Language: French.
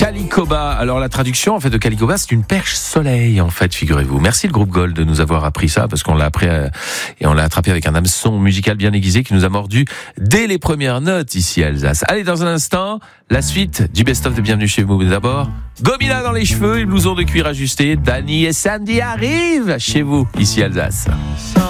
Calicoba. Alors la traduction en fait de Calicoba, c'est une perche soleil en fait, figurez-vous. Merci le groupe Gold de nous avoir appris ça parce qu'on l'a appris et on l'a attrapé avec un hameçon musical bien aiguisé qui nous a mordu dès les premières notes ici à Alsace. Allez, dans un instant, la suite du best-of de Bienvenue chez vous. Mais d'abord, Gomila dans les cheveux et blouson de cuir ajusté. Danny et Sandy arrivent chez vous ici à Alsace.